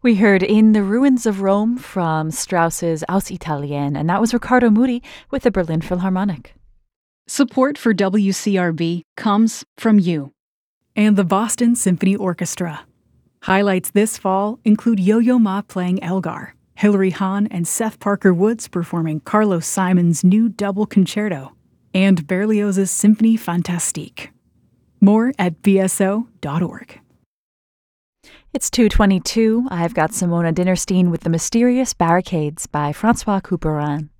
We heard In the Ruins of Rome from Strauss's Aus Italien, and that was Riccardo Muti with the Berlin Philharmonic. Support for WCRB comes from you and the Boston Symphony Orchestra. Highlights this fall include Yo-Yo Ma playing Elgar, Hilary Hahn and Seth Parker Woods performing Carlos Simon's new double concerto, and Berlioz's Symphonie Fantastique. More at bso.org. It's 2:22. I've got Simona Dinnerstein with The Mysterious Barricades by Francois Couperin.